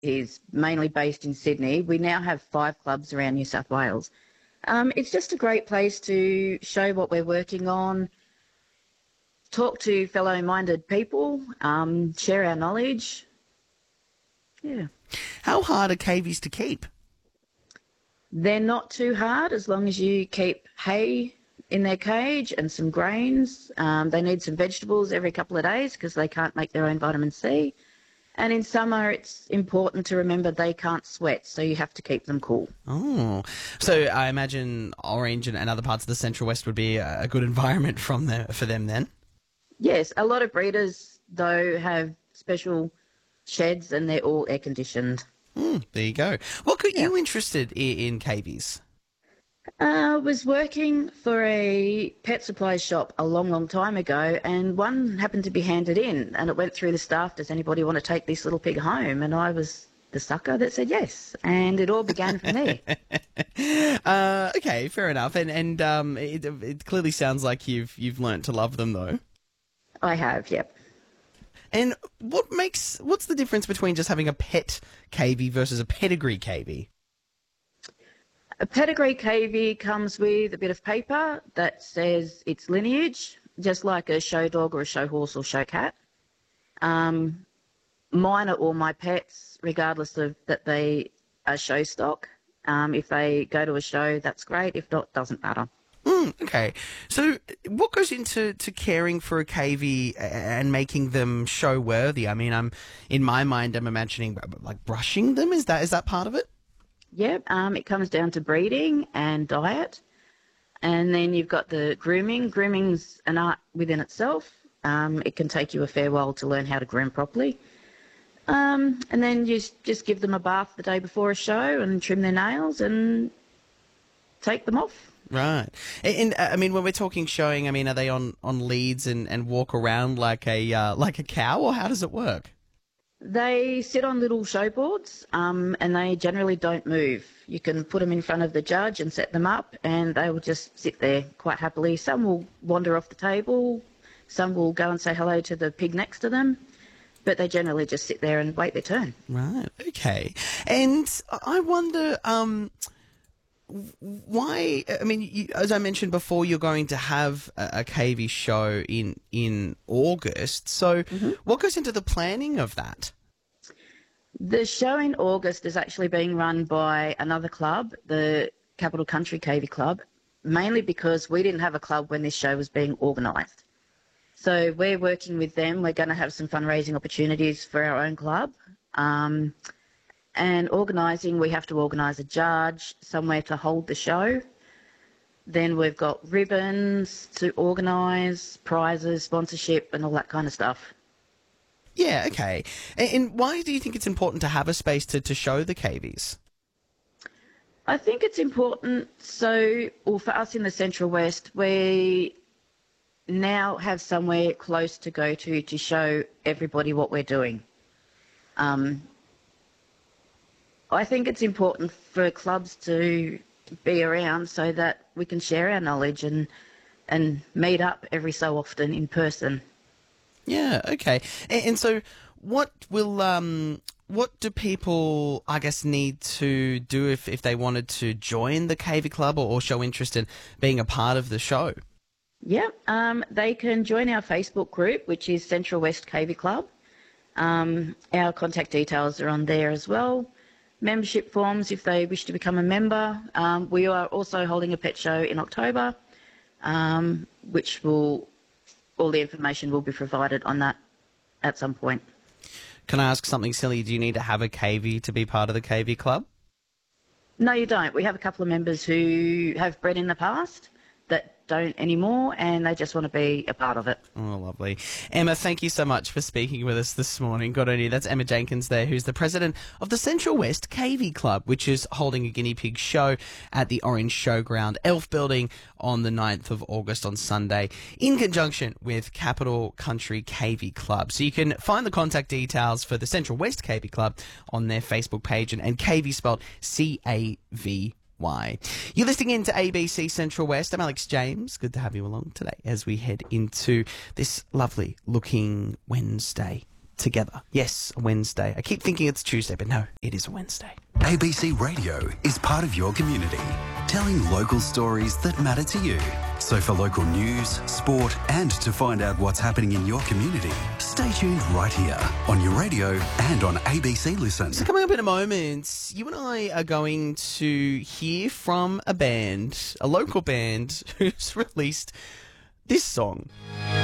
is mainly based in Sydney. We now have 5 clubs around New South Wales. It's just a great place to show what we're working on, talk to fellow-minded people, share our knowledge. Yeah. How hard are cavies to keep? They're not too hard as long as you keep hay in their cage and some grains. They need some vegetables every couple of days because they can't make their own vitamin C. And in summer, it's important to remember they can't sweat, so you have to keep them cool. Oh, so I imagine Orange and other parts of the Central West would be a good environment for them then? Yes, a lot of breeders, though, have special sheds and they're all air-conditioned. There you go. What got you interested in cavies? I was working for a pet supply shop a long, long time ago, and one happened to be handed in, and it went through the staff, does anybody want to take this little pig home? And I was the sucker that said yes, and it all began from there. Okay, fair enough. And it clearly sounds like you've learnt to love them, though. I have, yep. And what's the difference between just having a pet cavie versus a pedigree cavie? A pedigree cavie comes with a bit of paper that says its lineage, just like a show dog or a show horse or show cat. Mine are all my pets, regardless of that they are show stock. If they go to a show, that's great. If not, doesn't matter. Okay. So what goes into caring for a cavie and making them show worthy? I mean, in my mind, I'm imagining like brushing them. Is that part of it? Yep, it comes down to breeding and diet. And then you've got the grooming. Grooming's an art within itself. It can take you a fair while to learn how to groom properly. And then you just give them a bath the day before a show and trim their nails and take them off. Right. And I mean, when we're talking showing, I mean, are they on leads and walk around like a cow, or how does it work? They sit on little show boards, and they generally don't move. You can put them in front of the judge and set them up, and they will just sit there quite happily. Some will wander off the table, some will go and say hello to the pig next to them, but they generally just sit there and wait their turn. Right, okay. And I wonder, why, I mean, as I mentioned before, you're going to have a cavie show in August. So what goes into the planning of that? The show in August is actually being run by another club, the Capital Country Cavie Club, mainly because we didn't have a club when this show was being organised. So we're working with them. We're going to have some fundraising opportunities for our own club. And organising, we have to organise a judge, somewhere to hold the show. Then we've got ribbons to organise, prizes, sponsorship and all that kind of stuff. Yeah, okay. And why do you think it's important to have a space to show the cavies? I think it's important for us in the Central West, we now have somewhere close to go to show everybody what we're doing. I think it's important for clubs to be around so that we can share our knowledge and meet up every so often in person. Yeah, okay. And so what do people, I guess, need to do if they wanted to join the Cavie Club or show interest in being a part of the show? Yeah, they can join our Facebook group, which is Central West Cavie Club. Our contact details are on there as well. Membership forms if they wish to become a member. We are also holding a pet show in October, which all the information will be provided on that at some point. Can I ask something silly? Do you need to have a cavie to be part of the Cavie Club? No, you don't. We have a couple of members who have bred in the past that don't anymore, and they just want to be a part of it. Oh, lovely. Emma, thank you so much for speaking with us this morning. Good on you. That's Emma Jenkins there, who's the president of the Central West Cavie Club, which is holding a guinea pig show at the Orange Showground Elf Building on the 9th of August on Sunday, in conjunction with Capital Country Cavie Club. So you can find the contact details for the Central West Cavie Club on their Facebook page, and Cavie spelled C-A-V. You're listening in to ABC Central West. I'm Alex James. Good to have you along today as we head into this lovely looking Wednesday. together. Yes, a Wednesday. I keep thinking it's Tuesday, but no, it is a Wednesday. ABC Radio is part of your community, telling local stories that matter to you. So for local news, sport, and to find out what's happening in your community, stay tuned right here on your radio and on ABC Listen. So coming up in a moment, you and I are going to hear from a band, a local band, who's released this song.